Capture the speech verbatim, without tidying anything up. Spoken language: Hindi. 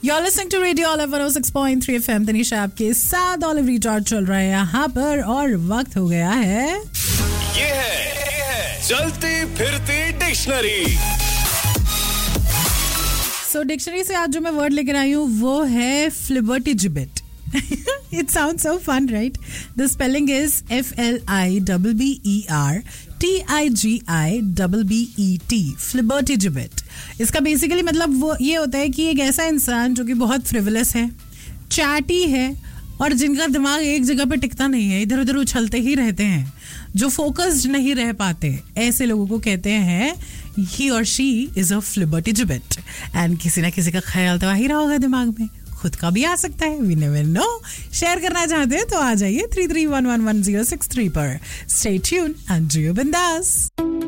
You're listening to Radio Olive one oh six point three F M. Tanisha आपके साथ ऑलिव रिचार्ज चल रहा है यहाँ पर और वक्त हो गया है ये है, ये है चलती फिरती डिक्शनरी. सो so, डिक्शनरी से आज जो मैं वर्ड लेकर आई हूँ वो है फ्लिबर्टिजिबिट. It sounds so fun, right? The spelling is F L I B B E R T I G I B B E T. Flibbertigibbet. इसका बेसिकली मतलब वो ये होता है कि एक ऐसा इंसान जो कि बहुत फ्रिवलस है, चैटी है और जिनका दिमाग एक जगह पे टिकता नहीं है, इधर उधर उछलते ही रहते हैं, जो फोकस्ड नहीं रह पाते, ऐसे लोगों को कहते हैं he or she is a flibbertigibbet. And किसी ना किसी का ख्याल तो आ ही रहा होगा दिमाग में, खुद का भी आ सकता है. We never know. शेयर करना चाहते हैं तो आ जाइए three three one one one zero six three पर. स्टे ट्यून एंड जियो बिंदास.